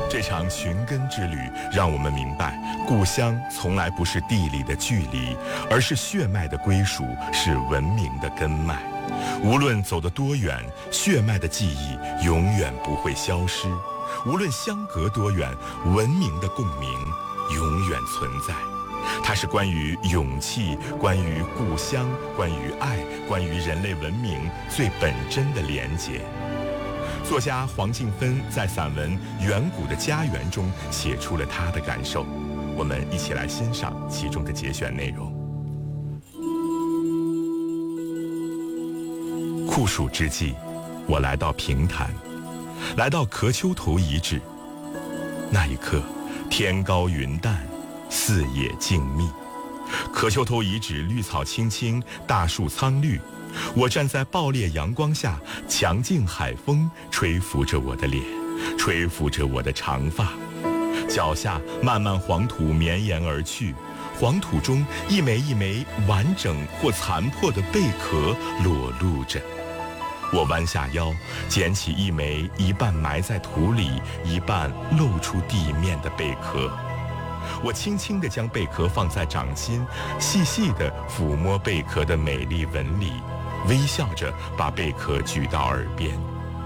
这场寻根之旅让我们明白，故乡从来不是地理的距离，而是血脉的归属，是文明的根脉。无论走得多远，血脉的记忆永远不会消失；无论相隔多远，文明的共鸣永远存在。它是关于勇气，关于故乡，关于爱，关于人类文明最本真的连结。作家黄静芬在散文《远古的家园》中写出了他的感受，我们一起来欣赏其中的节选内容。酷暑之际，我来到平潭，来到壳丘头遗址。那一刻，天高云淡，四野静谧。壳丘头遗址绿草青青，大树苍绿。我站在爆裂阳光下，强劲海风吹拂着我的脸，吹拂着我的长发。脚下漫漫黄土绵延而去，黄土中一枚一枚完整或残破的贝壳裸露着。我弯下腰，捡起一枚一半埋在土里，一半露出地面的贝壳。我轻轻地将贝壳放在掌心，细细地抚摸贝壳的美丽纹理，微笑着把贝壳举到耳边。